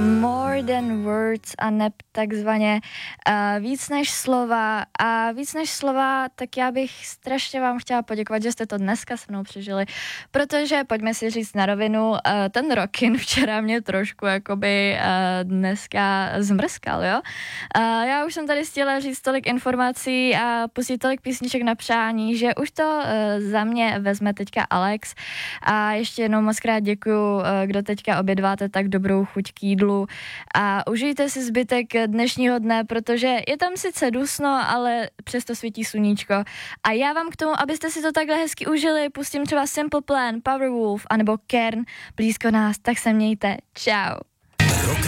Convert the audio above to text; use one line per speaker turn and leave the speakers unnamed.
More Than Words a neb takzvaně Víc než slova. A víc než slova, tak já bych strašně vám chtěla poděkovat, že jste to dneska se mnou přežili, protože pojďme si říct na rovinu, ten Rockin včera mě trošku jakoby dneska zmrskal, jo. Já už jsem tady chtěla říct tolik informací a pustit tolik písniček na přání, že už to za mě vezme teďka Alex a ještě jednou moc krát děkuju, kdo teďka obědváte tak dobrou chuť k jídlu a užijte si zbytek dnešního dne, protože je tam sice dusno, ale přesto svítí sluníčko a já vám k tomu, abyste si to takhle hezky užili, pustím třeba Simple Plan, Powerwolf anebo Kern blízko nás, tak se mějte, čau.